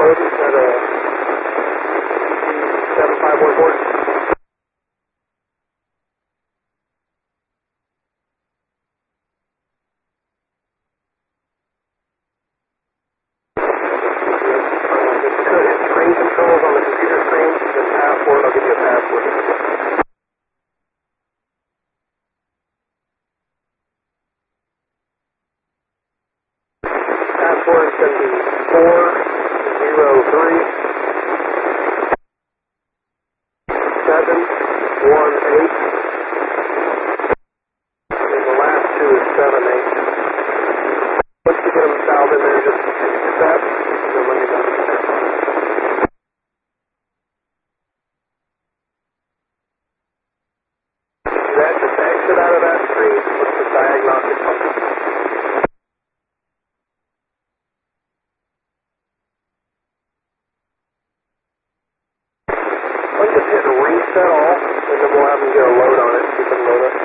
code? Is that a 7514? Screen controls on the computer screen, then password, I'll give you a password. Password is going to be 403 718, and the last two is 78. Once you get them dialed in there, just accept, and then let me know. That just exit out of that screen, look for diagnostic function. I'll just hit reset all, and then we'll have them get a load on it, so you can load it.